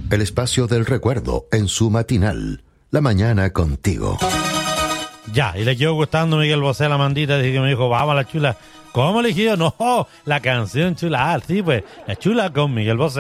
el espacio del recuerdo en su matinal, La Mañana Contigo. Ya, y le quedó gustando Miguel Bosé a la mandita, dije que me dijo, vamos a la chula. ¿Cómo le dije yo? No, la canción chula. Ah, sí, pues, la chula con Miguel Bosé.